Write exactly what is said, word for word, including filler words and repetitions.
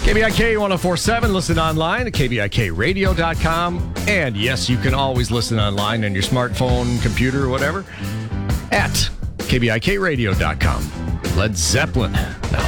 K B I K one oh four point seven. Listen online at K B I K radio dot com. And yes, you can always listen online on your smartphone, computer, or whatever at K B I K radio dot com. Led Zeppelin. Now